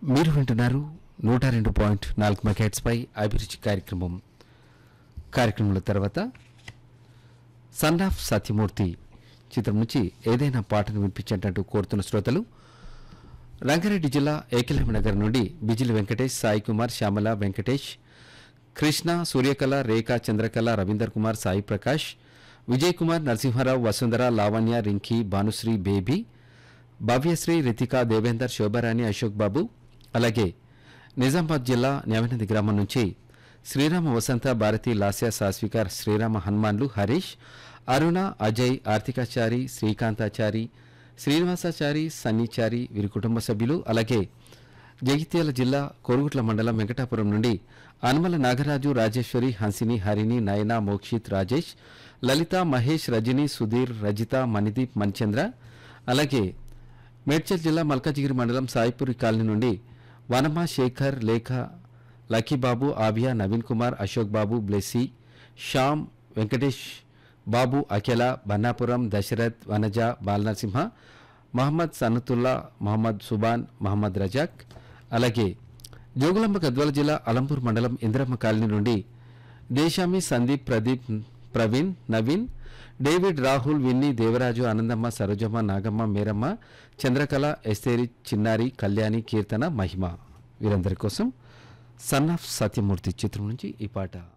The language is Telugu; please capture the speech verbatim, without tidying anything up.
మీరు వింటున్నారు నూట రెండు పాయింట్ నాలుగు మెగాహెర్ట్జ్పై అభిరుచి కార్యక్రమం. కార్యక్రమంలో తర్వాత సన్ ఆఫ్ సత్యమూర్తి చిత్రం నుంచి ఏదైనా పాటను వినిపించేటట్టు కోరుతున్న శ్రోతలు రంగారెడ్డి జిల్లా ఏకలహ్మనగర్ నుండి బిజిలి వెంకటేష్, సాయి కుమార్, శ్యామల, వెంకటేష్, కృష్ణ, సూర్యకళ, రేఖ, చంద్రకళ, రవీందర్ కుమార్, సాయి ప్రకాష్, విజయ్ కుమార్, నరసింహారావు, వసుంధర, లావణ్య, రింకీ, భానుశ్రీ, బేబీ, భవ్యశ్రీ, రితిక, దేవేందర్, శోభారాణి, అశోక్ బాబు, అలాగే నిజామాబాద్ జిల్లా న్యావనంది గ్రామం నుంచి శ్రీరామ వసంత, భారతి, లాస్య, సాస్విక, శ్రీరామ హనుమాన్లు, హరీష్, అరుణ, అజయ్, ఆర్తికాచారి, శ్రీకాంతాచారి, శ్రీనివాసాచారి, సన్నీచారి, వీరి కుటుంబ సభ్యులు, అలాగే జగిత్యాల జిల్లా కోరుగుట్ల మండలం వెంకటాపురం నుండి అనుమల నాగరాజు, రాజేశ్వరి, హన్సిని, హరిణి, నయన, మోక్షిత్, రాజేష్, లలిత, మహేష్, రజని, సుధీర్, రజిత, మణిదీప్, మణిచంద్ర, అలాగే మేడ్చల్ జిల్లా మల్కాజిగిరి మండలం సాయిపురి కాలనీ నుండి వనమ, శేఖర్, లేఖ, లక్కీబాబు, ఆబియా, నవీన్ కుమార్, అశోక్ బాబు, బ్లెస్సీ, శ్యామ్, వెంకటేష్ బాబు, అఖిల, బన్నాపురం, దశరథ్, వనజ, బాలనరసింహ, మహమ్మద్ సనతుల్లా, మహమ్మద్ సుబాన్, మహమ్మద్ రజాక్, అలాగే జోగులాంబ గద్వాల జిల్లా అలంపూర్ మండలం ఇంద్రమ్మ కాలనీ నుండి దేశామి, సందీప్, ప్రదీప్, ప్రవీణ్, నవీన్, డేవిడ్, రాహుల్, విన్నీ, దేవరాజు, ఆనందమ్మ, సరోజమ్మ, నాగమ్మ, మేరమ్మ, చంద్రకళ, ఎస్తేరి, చిన్నారి, కళ్యాణి, కీర్తన, మహిమ వీరందరి కోసం సన్ ఆఫ్ సత్యమూర్తి చిత్రం నుంచి ఈ పాట.